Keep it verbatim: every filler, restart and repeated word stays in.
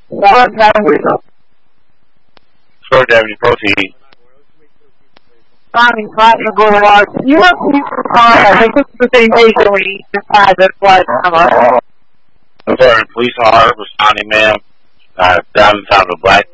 What time we go? Short Avenue Protein. Tommy, Platinum Boulevard. You have police car. I think it's the same station where you can find that flight number. I'm sorry, police are responding, ma'am. Uh, down inside of a black